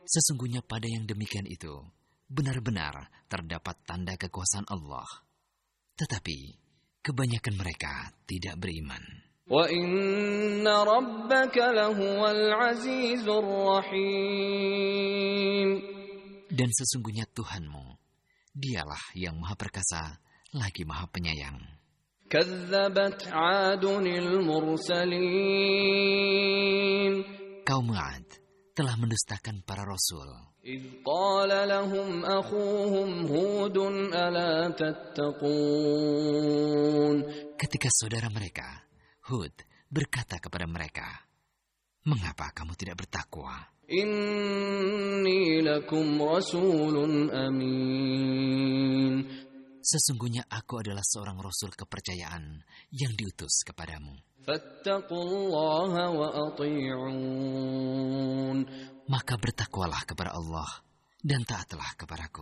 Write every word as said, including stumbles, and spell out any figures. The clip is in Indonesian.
Sesungguhnya pada yang demikian itu, benar-benar terdapat tanda kekuasaan Allah. Tetapi, kebanyakan mereka tidak beriman. وَإِنَّ رَبَّكَ لَهُوَ الْعَزِيزُ الرَّحِيمُ. Dan sesungguhnya Tuhanmu, Dialah yang Maha Perkasa, lagi Maha Penyayang. كَذَّبَتْ عَادٌ الْمُرْسَلِينَ. Kaum 'Ad telah mendustakan para rasul. إِذْ قَالَ لَهُمْ أَخُوهُمْ هُودٌ أَلَا تَتَّقُونَ. Ketika saudara mereka, Hud, berkata kepada mereka, "Mengapa kamu tidak bertakwa? Inni lakum rasulun amin. Sesungguhnya aku adalah seorang rasul kepercayaan yang diutus kepadamu. Fattaqullaha wa ati'un. Maka bertakwalah kepada Allah dan taatlah kepadaku."